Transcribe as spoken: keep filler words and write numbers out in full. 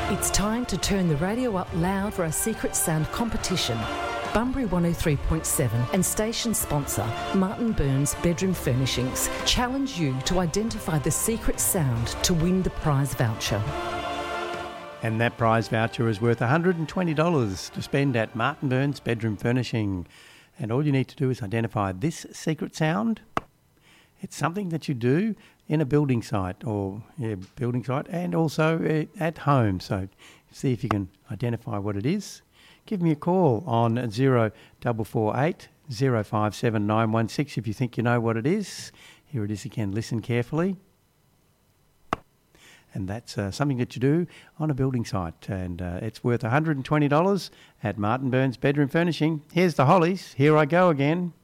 It's time to turn the radio up loud for our Secret Sound competition. Bunbury one oh three point seven and station sponsor Martin Burns Bedroom Furnishings challenge you to identify the secret sound to win the prize voucher. And that prize voucher is worth one hundred twenty dollars to spend at Martin Burns Bedroom Furnishing. And all you need to do is identify this secret sound. It's something that you do in a building site or yeah, building site and also uh, at home. So see if you can identify what it is. Give me a call on zero four four eight, zero five seven nine one six if you think you know what it is. Here it is again. Listen carefully. And that's uh, something that you do on a building site. And uh, it's worth one hundred twenty dollars at Martin Burns Bedroom Furnishing. Here's the Hollies. Here I go again.